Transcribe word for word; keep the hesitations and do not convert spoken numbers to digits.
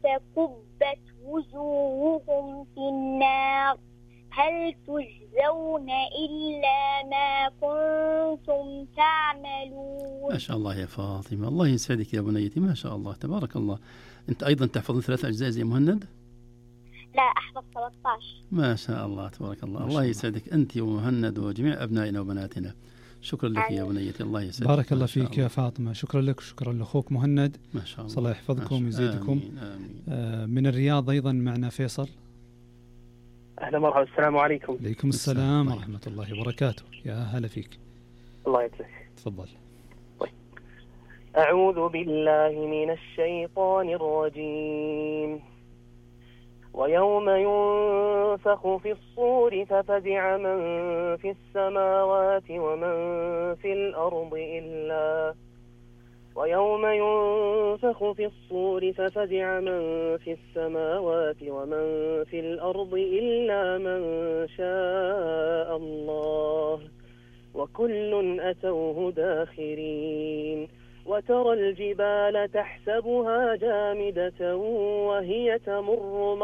فكبت وجوههم في النار هل تجزون إلا ما كنتم تعملون. ما شاء الله يا فاطمة، الله يسعدك يا بنيتي، ما شاء الله تبارك الله. أنت أيضا تحفظ ثلاث أجزاء زي مهند؟ لا أحفظ ثلاثة عشر. ما شاء الله تبارك الله. الله الله. يسعدك أنت ومهند وجميع أبنائنا وبناتنا. شكرا لك يا بنيتي، الله يسعدك. بارك الله فيك يا فاطمة، شكرا لك وشكرا لأخوك مهند. ما شاء الله. الله يحفظكم ويزيدكم. آمين آمين. آه من الرياض أيضا معنا فيصل. أهلا مرحبا، السلام عليكم. عليكم السلام ورحمة الله وبركاته، يا هلا فيك. الله يجزاك. تفضل. أعوذ بالله من الشيطان الرجيم. ويوم ينفخ في الصور ففزع من في السماوات ومن في الأرض إلا ويوم ينفخ في الصور ففزع من في السماوات ومن في الأرض إلا من شاء الله وكل أتوه داخرين. وترى الجبال تحسبها جامدة وهي تمر